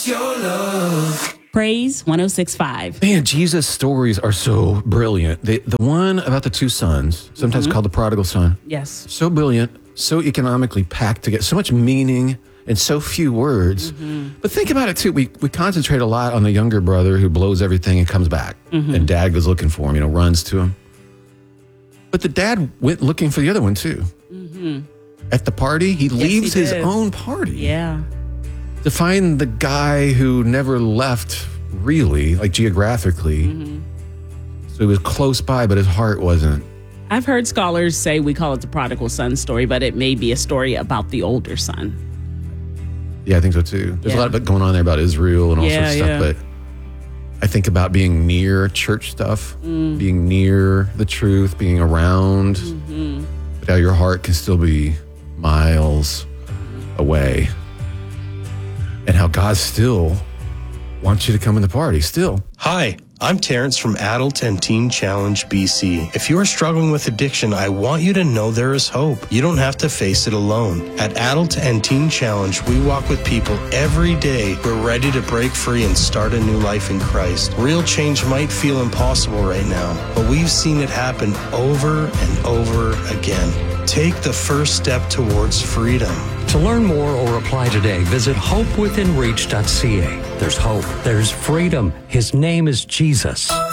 Praise 106.5. Man, Jesus' stories are so brilliant. The one about the two sons, sometimes called the prodigal son, Yes. so brilliant, so economically packed together, so much meaning in so few words. But think about it too. We concentrate a lot on the younger brother who blows everything and comes back. And dad goes looking for him, runs to him. But the dad went looking for the other one too. At the party, he leaves his own party. Yeah. To find the guy who never left, really, like geographically. So he was close by, but his heart wasn't. I've heard scholars say we call it the prodigal son story, but it may be a story about the older son. Yeah, I think so too. There's a lot of it going on there about Israel and all sorts of stuff, but I think about being near church stuff, being near the truth, being around, but how your heart can still be miles away. And how God still wants you to come in the party, still. Hi, I'm Terrence from Adult and Teen Challenge BC. If you are struggling with addiction, I want you to know there is hope. You don't have to face it alone. At Adult and Teen Challenge, we walk with people every day who are ready to break free and start a new life in Christ. Real change might feel impossible right now, but we've seen it happen over and over again. Take the first step towards freedom. To learn more or apply today, visit hopewithinreach.ca. There's hope. There's freedom. His name is Jesus.